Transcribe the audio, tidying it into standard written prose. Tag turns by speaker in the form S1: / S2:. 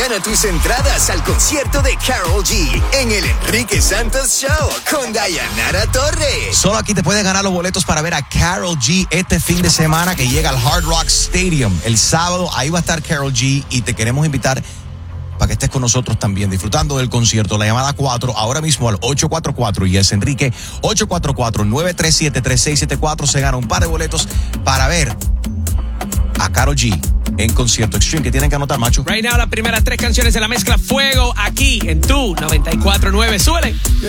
S1: Gana tus entradas al concierto de Karol G en el Enrique Santos Show con Dayanara Torres.
S2: Solo aquí te puedes ganar los boletos para ver a Karol G este fin de semana que llega al Hard Rock Stadium. El sábado ahí va a estar Karol G y te queremos invitar para que estés con nosotros también disfrutando del concierto. La llamada 4 ahora mismo al 844 y es Enrique 844-937-3674. Se gana un par de boletos para ver a Karol G en concierto Extreme. ¿Qué tienen que anotar, macho?
S3: Right now, las primeras 3 canciones de la mezcla Fuego aquí en tu 94.9. Súbele.